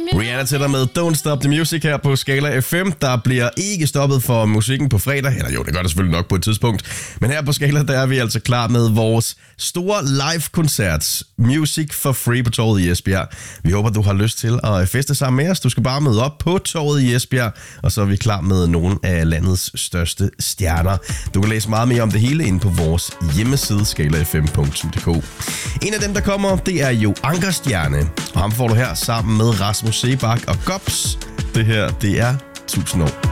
Rihanna til dig med Don't Stop the Music her på Skala FM. Der bliver ikke stoppet for musikken på fredag. Eller jo, det gør der selvfølgelig nok på et tidspunkt. Men her på Skala, der er vi altså klar med vores store live-koncert. Music for Free på Torvet i Esbjerg. Vi håber, du har lyst til at feste sammen med os. Du skal bare møde op på Torvet i Esbjerg. Og så er vi klar med nogle af landets største stjerner. Du kan læse meget mere om det hele inde på vores hjemmeside skalafm.dk. En af dem, der kommer, det er jo Ankerstjerne. Og ham får du her sammen med Rasmus Sebak og Gops. Det her, det er 1000 år.